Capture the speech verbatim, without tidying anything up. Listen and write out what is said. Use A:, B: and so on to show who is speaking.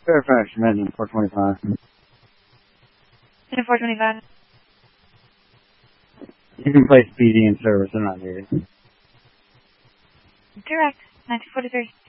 A: Fairfax, Amendment four twenty-five.
B: In four twenty-five.
A: You can place B D in service, they're not needed.
B: Direct, nineteen forty-three.